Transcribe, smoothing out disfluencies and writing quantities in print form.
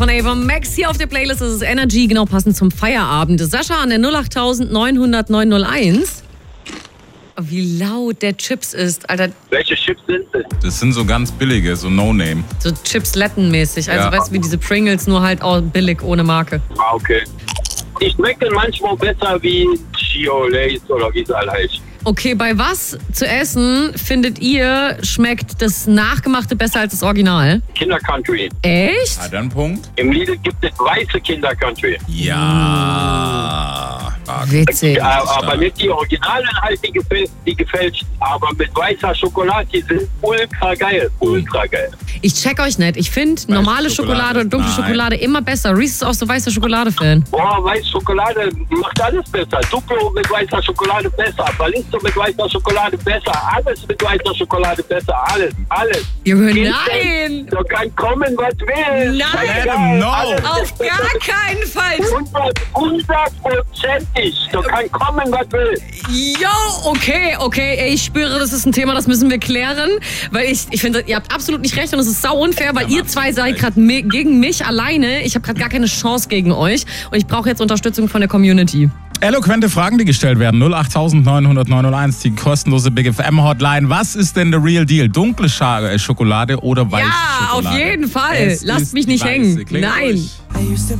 Von Ava Max hier auf der Playlist. Das ist Energy, genau passend zum Feierabend. Sascha an der 08900 901. Wie laut der Chips ist, Alter. Welche Chips sind das? Das sind so ganz billige, so No-Name. So Chips-Letten-mäßig. Also Ja. weißt du, wie diese Pringles, nur halt auch billig, ohne Marke. Ah, okay. Die schmecken manchmal besser wie Chio, Lays oder wie es alle heißt. Okay, bei was zu essen findet ihr, schmeckt das Nachgemachte besser als das Original? Kinder Country. Echt? Ah, dann Punkt. Im Lidl gibt es weiße Kinder Country. Ja. Witzig. Aber nicht die Originalen halt, die gefälscht. Aber mit weißer Schokolade, die sind ultra geil. Ultra geil. Ich check euch nicht. Ich finde normale Schokolade und dunkle Schokolade immer besser. Reese ist auch so weißer Schokolade-Fan. Boah, weiße Schokolade macht alles besser. Duplo mit weißer Schokolade besser. Balisto mit weißer Schokolade besser. Alles mit weißer Schokolade besser. Alles. Junge, Kind, nein! da kann kommen, was will. Nein! Scheißegal. No. Alles. Auf gar keinen Fall! 100%ig. Da kann kommen, was will. Jo, okay. Ich spüre, das ist ein Thema, das müssen wir klären. Weil ich finde, ihr habt absolut nicht recht und es ist sau unfair, weil ihr zwei seid gerade gegen mich alleine. Ich habe gerade gar keine Chance gegen euch und ich brauche jetzt Unterstützung von der Community. Eloquente Fragen, die gestellt werden. 08900 901, die kostenlose Big FM Hotline. Was ist denn der Real Deal? Dunkle Schokolade oder weiße Ja, Schokolade? auf jeden Fall. Es Lasst ist mich nicht die weiße. hängen. Klingt Nein. durch.